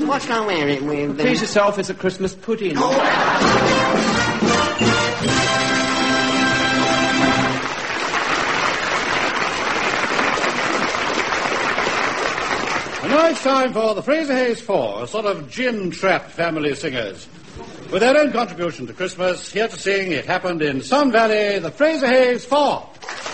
What shall I wear it with? Please yourself, it's a Christmas pudding. And now it's time for the Fraser Hayes Four, a sort of gin-trapped family singers. With their own contribution to Christmas, here to sing It Happened in Sun Valley, the Fraser Hayes Four.